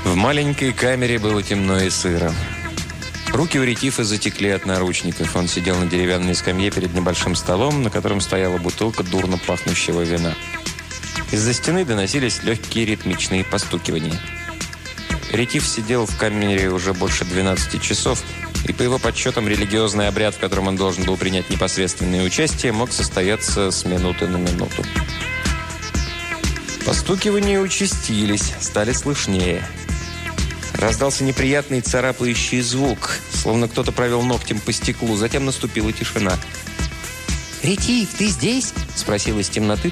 В маленькой камере было темно и сыро. Руки у Ретифа затекли от наручников. Он сидел на деревянной скамье перед небольшим столом, на котором стояла бутылка дурно пахнущего вина. Из-за стены доносились легкие ритмичные постукивания. Ретиф сидел в камере уже больше 12 часов, и по его подсчетам религиозный обряд, в котором он должен был принять непосредственное участие, мог состояться с минуты на минуту. Постукивания участились, стали слышнее. Раздался неприятный царапающий звук, словно кто-то провел ногтем по стеклу. Затем наступила тишина. «Ретиф, ты здесь?» – спросил из темноты